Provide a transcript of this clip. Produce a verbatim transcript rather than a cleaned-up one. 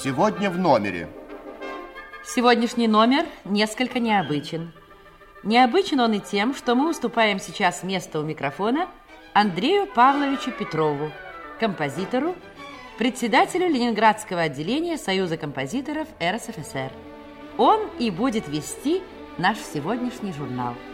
Сегодня в номере. Сегодняшний номер несколько необычен. Необычен он и тем, что мы уступаем сейчас место у микрофона Андрею Павловичу Петрову, композитору, председателю Ленинградского отделения Союза композиторов эр эс эф эс эр. Он и будет вести наш сегодняшний журнал.